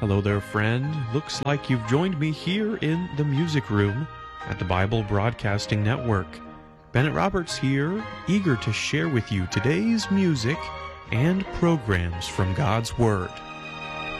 Hello there, friend. Looks like you've joined me here in the music room at the Bible Broadcasting Network. Bennett Roberts here, eager to share with you today's music and programs from God's Word.